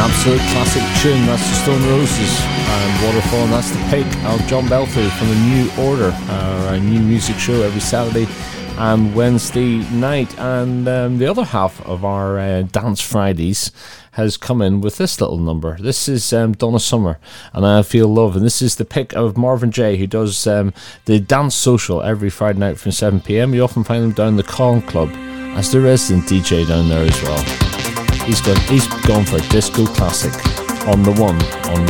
Absolute classic tune. That's the Stone Roses and Waterfall, and that's the pick of John Belfry from the New Order, our new music show every Saturday and Wednesday night. And the other half of our Dance Fridays has come in with this little number. This is Donna Summer and I Feel Love, and this is the pick of Marvin J, who does the Dance Social every Friday night from 7pm. You often find him down the Con Club as the resident DJ down there as well. He's gone for a disco classic on the one on